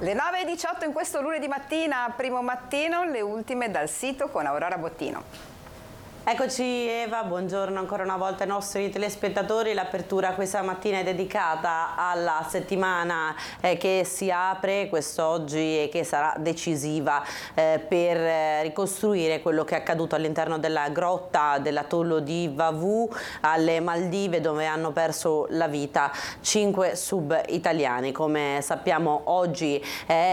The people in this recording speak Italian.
Le 9:18 in questo lunedì mattina, primo mattino, le ultime dal sito con Aurora Bottino. Eccoci Eva, buongiorno ancora una volta ai nostri telespettatori. L'apertura questa mattina è dedicata alla settimana che si apre quest'oggi e che sarà decisiva per ricostruire quello che è accaduto all'interno della grotta dell'atollo di Vavù alle Maldive, dove hanno perso la vita 5 sub italiani. Come sappiamo oggi è